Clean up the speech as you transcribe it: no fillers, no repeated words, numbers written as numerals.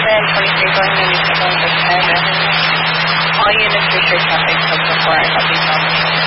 Rail 23 going in Eastbound All units reach your traffic from before and have been